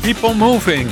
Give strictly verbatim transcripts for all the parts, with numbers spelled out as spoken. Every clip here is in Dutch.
Keep on moving.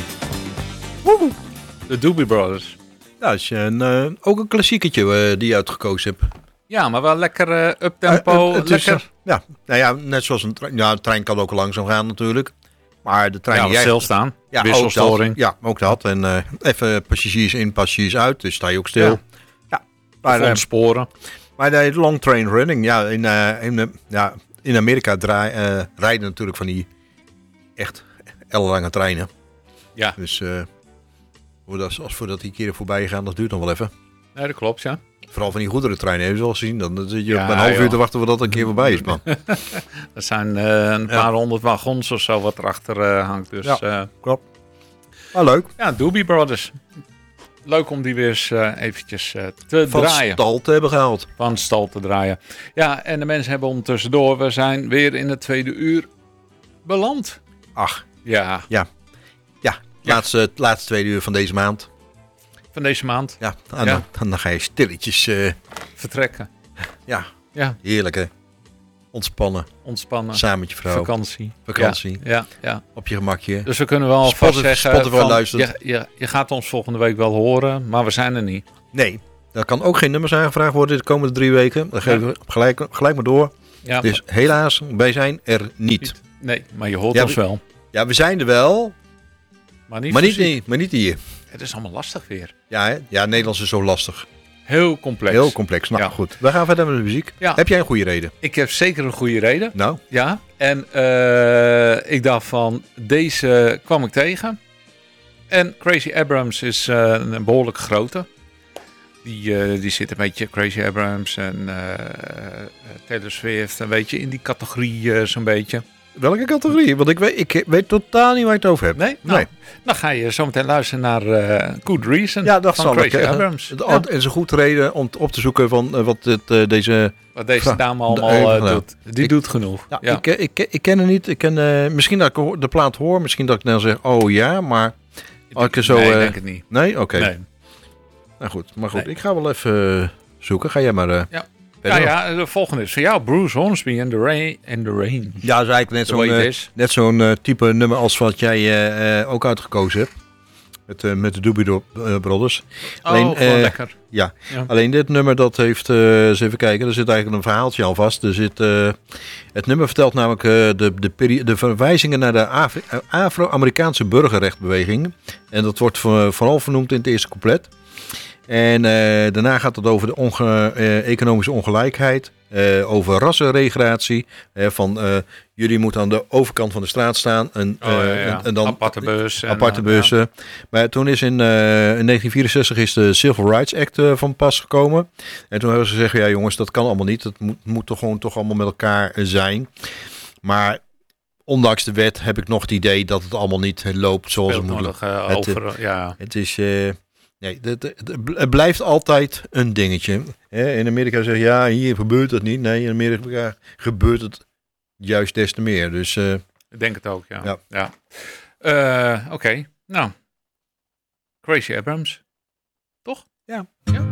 Woe! De Doobie Brothers. Ja, dat is een, uh, ook een klassieketje uh, die je uitgekozen hebt. Ja, maar wel lekker uh, uptempo. Uh, het lekker. Is, uh, ja, nou ja, net zoals een trein. Ja, een trein kan ook langzaam gaan natuurlijk. Maar de trein ja, die jij... stilstaan. Ja, wisselstoring. Ook dat, ja, ook dat. En uh, even passagiers in, passagiers uit. Dus sta je ook stil. Ja. Ja. Maar, uh, sporen. Maar de long train running. Ja, in, uh, in, uh, ja, in Amerika draai, uh, rijden natuurlijk van die echt ellenlange treinen. Ja. Dus uh, voordat, als voordat die keren voorbij gaan, dat duurt nog wel even. Nee, dat klopt, ja. Vooral van die goederentreinen hebben ze al gezien. Dan zit je ja, op een half joh. uur te wachten voordat het een keer voorbij is, man. Er zijn uh, een paar ja. honderd wagons of zo wat erachter uh, hangt. Dus, ja, uh, klopt. Maar leuk. Ja, Doobie Brothers. Leuk om die weer eens uh, eventjes uh, te van draaien. Van stal te hebben gehaald. Van stal te draaien. Ja, en de mensen hebben ondertussen door. We zijn weer in het tweede uur beland. Ach. Ja. Ja. Ja, ja. Laatste, laatste tweede uur van deze maand. Van deze maand. Ja, en ja. Dan, dan ga je stilletjes... Uh, vertrekken. Ja. Ja. Heerlijk, hè. Ontspannen. Ontspannen. Samen met je vrouw. Vakantie. Vakantie. Ja, ja, ja. Op je gemakje. Dus we kunnen wel Spotten, vast zeggen... Spotten wel van, luisteren. Je, je, je gaat ons volgende week wel horen, maar we zijn er niet. Nee. Er kan ook geen nummers aangevraagd worden de komende drie weken. Dan geven we gelijk, gelijk maar door. Ja, dus maar... helaas, wij zijn er niet. niet. Nee, maar je hoort ja, ons we, wel. Ja, we zijn er wel. Maar niet, maar niet, niet, maar niet hier. Het is allemaal lastig weer. Ja, hè? Ja, Nederlands is zo lastig. Heel complex. Heel complex. Nou ja. Goed, we gaan verder met de muziek. Ja. Heb jij een goede reden? Ik heb zeker een goede reden. Nou? Ja, en uh, ik dacht van, deze kwam ik tegen. En Crazy Abrams is uh, een behoorlijk grote. Die, uh, die zit een beetje, Crazy Abrams en uh, Taylor Swift, een beetje in die categorie uh, zo'n beetje. Welke categorie? Want ik weet, ik weet totaal niet waar je het over hebt. Nee? Nou, nee. Dan ga je zo meteen luisteren naar uh, Good Reason ja, dat van zal Crazy ik, Abrams. Het ja. is een goede reden om op te zoeken van uh, wat het, uh, deze... Wat deze dame allemaal uh, doet. Die ik, doet genoeg. Ja, ja. Ik, ik, ik ken haar niet. Ik ken, uh, misschien dat ik de plaat hoor. Misschien dat ik dan zeg, oh ja, maar... Als ik er zo, nee, ik uh, denk het niet. Nee? Oké. Okay. Nee. Nou goed, maar goed. Nee. Ik ga wel even uh, zoeken. Ga jij maar... Uh, ja. Ja, ja, de volgende is voor jou, Bruce Hornsby en The Rain. And the Rain. Ja, dat is eigenlijk net zo'n uh, net zo'n uh, type nummer als wat jij uh, uh, ook uitgekozen hebt. Met, uh, met de Doobie Brothers. Oh, alleen, gewoon uh, lekker. Ja. ja, alleen dit nummer dat heeft, uh, eens even kijken, er zit eigenlijk een verhaaltje al vast. Er zit, uh, het nummer vertelt namelijk uh, de, de, peri- de verwijzingen naar de Afri- Afro-Amerikaanse burgerrechtbeweging. En dat wordt voor, vooral vernoemd in het eerste couplet. En uh, daarna gaat het over de onge- uh, economische ongelijkheid, uh, over rassenregradatie. Uh, van uh, jullie moeten aan de overkant van de straat staan. En, uh, oh, ja, ja. en, en dan aparte bus. Aparte en, bussen. Ja. Maar toen is in, uh, in negentien vierenzestig is de Civil Rights Act uh, van pas gekomen. En toen hebben ze gezegd, ja jongens, dat kan allemaal niet. Dat moet, moet toch gewoon toch allemaal met elkaar zijn. Maar... ondanks de wet heb ik nog het idee dat het allemaal niet loopt zoals het moet. Nog, uh, het, over, ja. het is... Uh, Nee, het, het, het blijft altijd een dingetje. In Amerika zeg je, ja, hier gebeurt het niet. Nee, in Amerika gebeurt het juist des te meer. Dus, uh, ik denk het ook, ja. ja. ja. Uh, Oké, okay. Nou. Crazy Abrams. Toch? Ja. Ja.